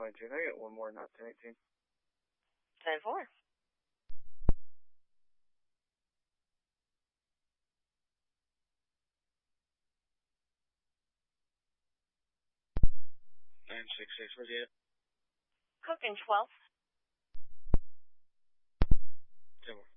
1022. Can I get one more, not 1018? 10-4. Where's he at? Cook and 12th. 10 more.